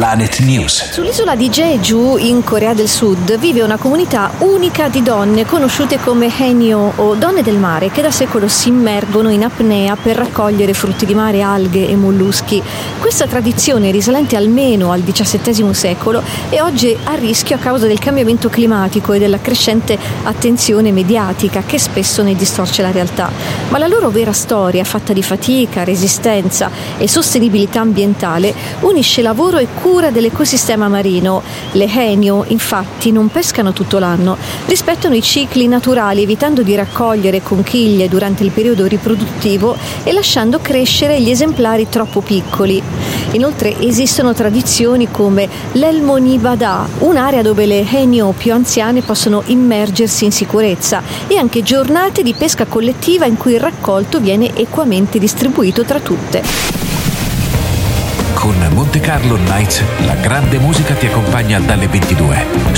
Planet News. Sull'isola di Jeju, in Corea del Sud, vive una comunità unica di donne conosciute come haenyeo o donne del mare, che da secolo si immergono in apnea per raccogliere frutti di mare, alghe e molluschi. Questa tradizione, risalente almeno al XVII secolo, è oggi a rischio a causa del cambiamento climatico e della crescente attenzione mediatica che spesso ne distorce la realtà. Ma la loro vera storia, fatta di fatica, resistenza e sostenibilità ambientale, unisce lavoro e cura dell'ecosistema marino. Le haenyeo, infatti, non pescano tutto l'anno, rispettano i cicli naturali, evitando di raccogliere conchiglie durante il periodo riproduttivo e lasciando crescere gli esemplari troppo piccoli. Inoltre esistono tradizioni come l'Elmonibada, un'area dove le haenyeo più anziane possono immergersi in sicurezza, e anche giornate di pesca collettiva in cui il raccolto viene equamente distribuito tra tutte. Con Monte Carlo Nights, la grande musica ti accompagna dalle 22.